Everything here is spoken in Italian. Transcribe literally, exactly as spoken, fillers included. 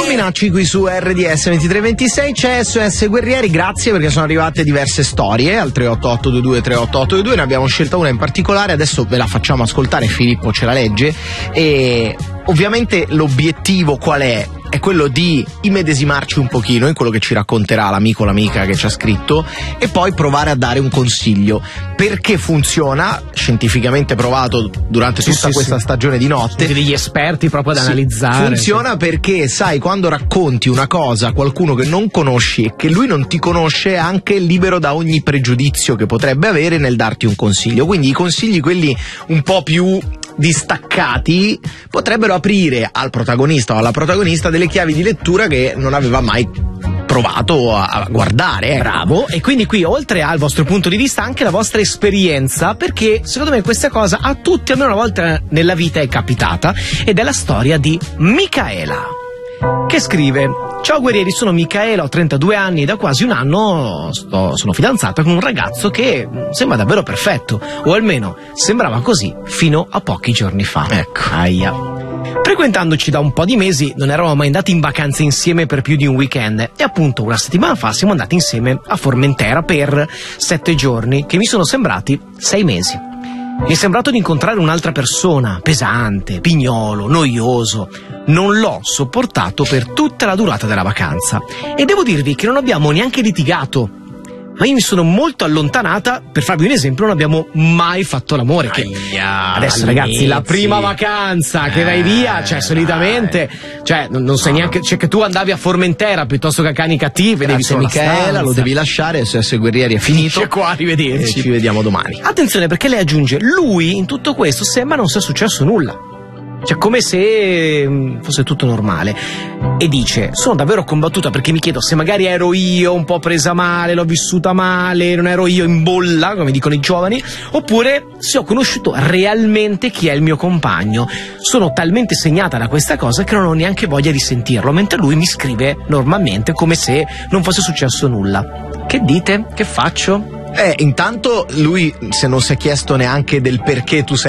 Minacci qui su R D S ventitré ventisei. C'è S O S Guerrieri, grazie perché sono arrivate diverse storie al tre otto otto due due tre otto otto due due. Ne abbiamo scelta una in particolare, adesso ve la facciamo ascoltare, Filippo ce la legge. E ovviamente l'obiettivo qual è? È quello di immedesimarci un pochino in quello che ci racconterà l'amico o l'amica che ci ha scritto e poi provare a dare un consiglio. Perché funziona, scientificamente provato durante tutta sì, questa sì. stagione di notte. Siete degli esperti proprio ad sì, analizzare. Funziona sì. perché sai, quando racconti una cosa a qualcuno che non conosci e che lui non ti conosce, è anche libero da ogni pregiudizio che potrebbe avere nel darti un consiglio. Quindi i consigli, quelli un po' più distaccati, potrebbero aprire al protagonista o alla protagonista delle chiavi di lettura che non aveva mai provato a guardare. Ecco. Bravo. E quindi qui, oltre al vostro punto di vista, anche la vostra esperienza, perché secondo me questa cosa a tutti almeno una volta nella vita è capitata, ed è la storia di Micaela, che scrive: ciao guerrieri, sono Micaela, ho trentadue anni e da quasi un anno sto, sono fidanzata con un ragazzo che sembra davvero perfetto, o almeno sembrava così fino a pochi giorni fa. Ecco. Aia. Frequentandoci da un po' di mesi non eravamo mai andati in vacanza insieme per più di un weekend, e appunto una settimana fa siamo andati insieme a Formentera per sette giorni che mi sono sembrati sei mesi. Mi è sembrato di incontrare un'altra persona, pesante, pignolo, noioso. Non l'ho sopportato per tutta la durata della vacanza e devo dirvi che non abbiamo neanche litigato, ma io mi sono molto allontanata. Per farvi un esempio, non abbiamo mai fatto l'amore. Che Aia, adesso ragazzi, la prima vacanza che vai via, cioè solitamente, cioè non, non sai no, neanche, cioè che tu andavi a Formentera piuttosto che a Cani Cattivi, vedevi solo Micaela, lo devi lasciare, S O S Guerrieri è finito. Finisce qua, arrivederci. E ci vediamo domani. Attenzione, perché lei aggiunge: lui in tutto questo sembra non sia successo nulla. Cioè, come se fosse tutto normale. E dice: sono davvero combattuta perché mi chiedo se magari ero io un po' presa male, l'ho vissuta male, non ero io in bolla, come dicono i giovani, oppure se ho conosciuto realmente chi è il mio compagno. Sono talmente segnata da questa cosa che non ho neanche voglia di sentirlo, mentre lui mi scrive normalmente come se non fosse successo nulla. Che dite? Che faccio? Eh, intanto lui, se non si è chiesto neanche del perché tu sei